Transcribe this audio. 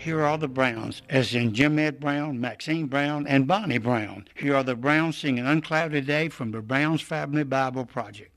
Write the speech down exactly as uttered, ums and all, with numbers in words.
Here are the Browns, as in Jim Ed Brown, Maxine Brown, and Bonnie Brown. Here are the Browns singing Unclouded Day from the Browns Family Bible Project.